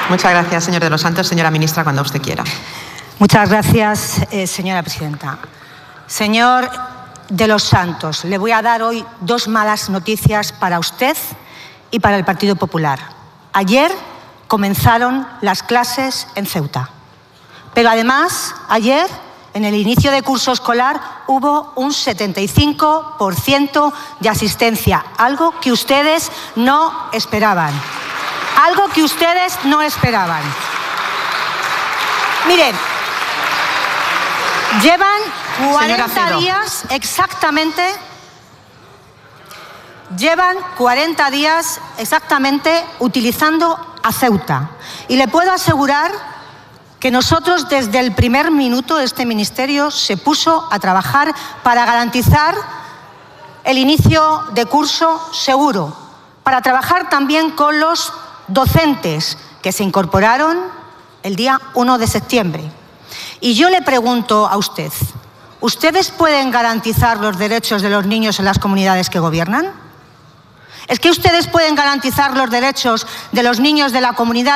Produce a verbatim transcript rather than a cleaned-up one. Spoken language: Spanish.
Muchas gracias, señor de los Santos. Señora ministra, cuando usted quiera. Muchas gracias, eh, señora presidenta. Señor de los Santos, le voy a dar hoy dos malas noticias para usted y para el Partido Popular. Ayer comenzaron las clases en Ceuta, pero además ayer, en el inicio de curso escolar, hubo un setenta y cinco por ciento de asistencia, algo que ustedes no esperaban. Algo que ustedes no esperaban. Miren, llevan cuarenta días exactamente, llevan cuarenta días exactamente utilizando a Ceuta. Y le puedo asegurar que nosotros desde el primer minuto este ministerio se puso a trabajar para garantizar el inicio de curso seguro, para trabajar también con los docentes que se incorporaron el día uno de septiembre. Y yo le pregunto a usted, ¿ustedes pueden garantizar los derechos de los niños en las comunidades que gobiernan? ¿Es que ustedes pueden garantizar los derechos de los niños de la comunidad